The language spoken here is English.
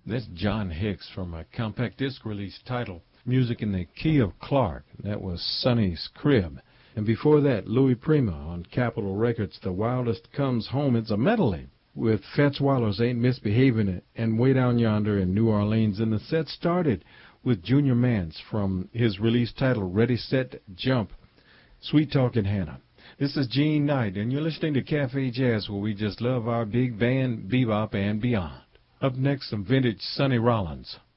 That's John Hicks from a compact disc release titled Music in the Key of Clark. That was Sonny's Crib. And before that, Louis Prima on Capitol Records, The Wildest Comes Home. It's a medley with Fats Waller's Ain't Misbehavin' and Way Down Yonder in New Orleans. And the set started with Junior Mance from his release titled Ready, Set, Jump, Sweet Talkin' Hannah. This is Gene Knight, and you're listening to Cafe Jazz, where we just love our big band, bebop, and beyond. Up next, some vintage Sonny Rollins.